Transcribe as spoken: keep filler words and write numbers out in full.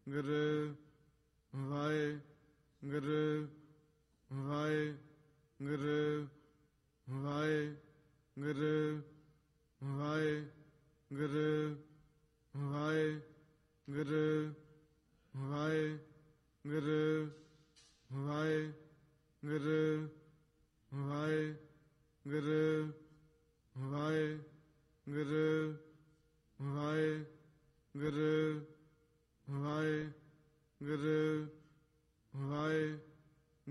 Guru Waheguru Waheguru Waheguru Waheguru Waheguru Waheguru Waheguru Waheguru Waheguru Waheguru Waheguru ਵਾਹਿ